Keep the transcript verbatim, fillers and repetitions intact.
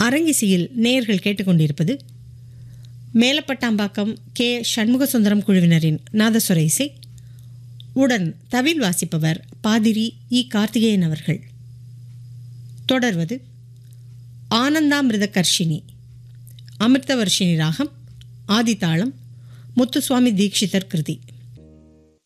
அரங்கிசையில் நேயர்கள் கேட்டுக்கொண்டிருப்பது மேலப்பட்டாம்பாக்கம் கே சண்முகசுந்தரம் குழுவினரின் நாதஸ்வர இசை. உடன் தவில் வாசிப்பவர் பாதிரி இ கார்த்திகேயன் அவர்கள். தொடர்வது ஆனந்தாமிருத கர்ஷினி, அமிர்தவர்ஷினி ராகம், ஆதிதாளம், முத்துசுவாமி தீக்ஷிதர் கிருதி.